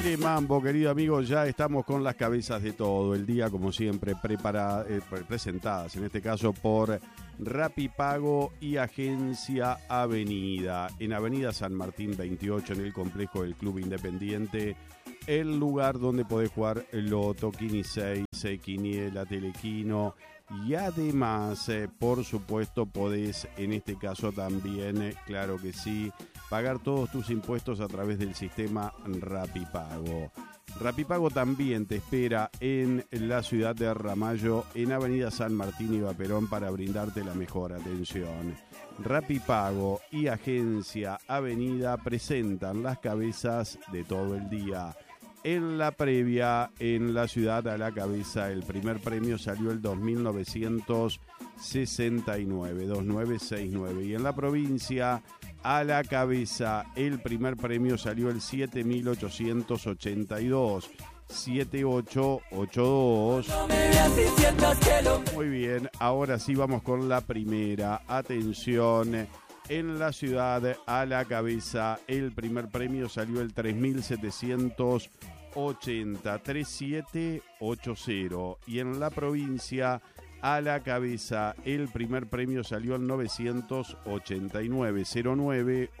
Qué mambo, querido amigo, ya estamos con las cabezas de todo el día, como siempre, presentadas, en este caso por Rapipago y Agencia Avenida. En Avenida San Martín 28, en el complejo del Club Independiente, el lugar donde podés jugar Loto, Quini 6, Quiniela, Telequino. Y además, por supuesto, podés, en este caso también, claro que sí, pagar todos tus impuestos a través del sistema Rapipago. Rapipago también te espera en la ciudad de Ramallo, en Avenida San Martín y Vaperón, para brindarte la mejor atención. Rapipago y Agencia Avenida presentan las cabezas de todo el día. En la previa, en la ciudad a la cabeza, el primer premio salió el 2969. Y en la provincia, a la cabeza, el primer premio salió el 7882. 7882. Muy bien, ahora sí vamos con la primera. Atención. En la ciudad a la cabeza, el primer premio salió el 3780. Y en la provincia a la cabeza, el primer premio salió el 989.